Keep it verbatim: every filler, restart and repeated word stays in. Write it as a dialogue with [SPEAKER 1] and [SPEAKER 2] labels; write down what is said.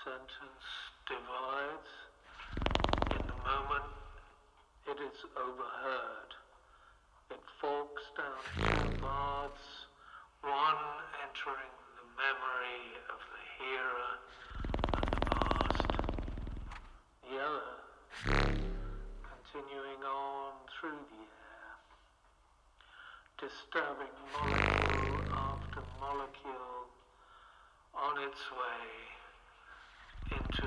[SPEAKER 1] sentence divides. In the moment it is overheard. It forks down two paths, one entering the memory of the hearer and the past, the other continuing on through the air, disturbing molecule after molecule on its way into